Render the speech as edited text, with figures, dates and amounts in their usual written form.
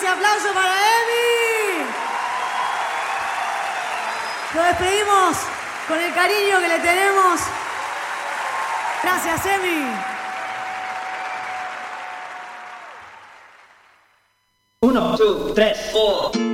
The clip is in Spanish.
ese aplauso para Emi. Lo despedimos con el cariño que le tenemos. Gracias, Emi. 1, 2, 3, 4.